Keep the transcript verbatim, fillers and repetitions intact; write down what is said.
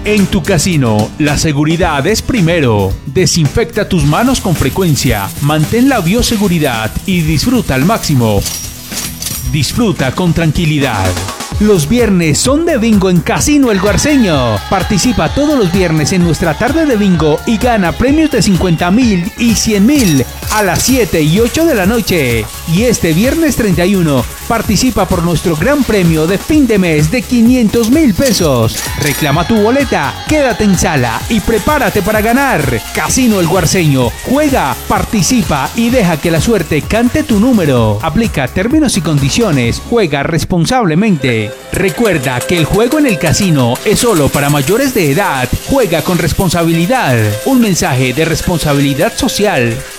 En tu casino, la seguridad es primero. Desinfecta tus manos con frecuencia, mantén la bioseguridad y disfruta al máximo. Disfruta con tranquilidad. Los viernes son de bingo en Casino El Guarceño. Participa todos los viernes en nuestra tarde de bingo y gana premios de cincuenta mil y cien mil a las siete y ocho de la noche. Y este viernes treinta y uno participa por nuestro gran premio de fin de mes de quinientos mil pesos. Reclama tu boleta, quédate en sala y prepárate para ganar. Casino El Guarceño. Juega, participa y deja que la suerte cante tu número. Aplica términos y condiciones. Juega responsablemente. Recuerda que el juego en el casino es solo para mayores de edad. Juega con responsabilidad. Un mensaje de responsabilidad social.